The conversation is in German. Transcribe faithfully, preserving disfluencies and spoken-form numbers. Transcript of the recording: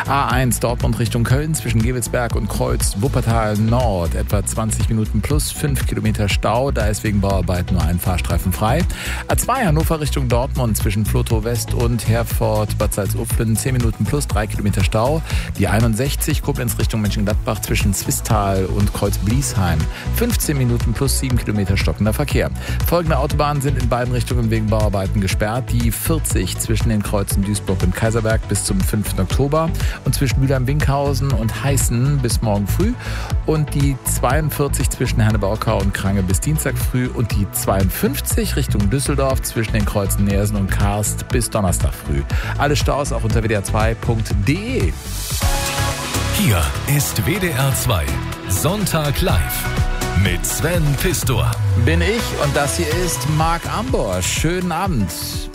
A eins Dortmund Richtung Köln zwischen Gevelsberg und Kreuz Wuppertal Nord. Etwa zwanzig Minuten plus fünf Kilometer Stau. Da ist wegen Bauarbeiten nur ein Fahrstreifen frei. A zwei Hannover Richtung Dortmund zwischen Flotow West und Herford Bad Salzuflen. zehn Minuten plus drei Kilometer Stau. Die einundsechzig Koblenz Richtung Mönchengladbach zwischen Zwistal und Kreuz Bliesheim. fünfzehn Minuten plus sieben Kilometer stockender Verkehr. Folgende Autobahnen sind in beiden Richtungen wegen Bauarbeiten gesperrt. Die vierzig zwischen den Kreuzen Duisburg und Kaiserberg bis zum fünften Oktober und zwischen Mülheim-Winkhausen und Heißen bis morgen früh und die zweiundvierzig zwischen Herne-Baukau und Krange bis Dienstag früh und die zweiundfünfzig Richtung Düsseldorf zwischen den Kreuzen Neersen und Karst bis Donnerstag früh. Alle Staus auch unter w d r zwei punkt d e. Hier ist W D R zwei Sonntag live mit Sven Pistor. Bin ich und das hier ist Marc Ambosch. Schönen Abend.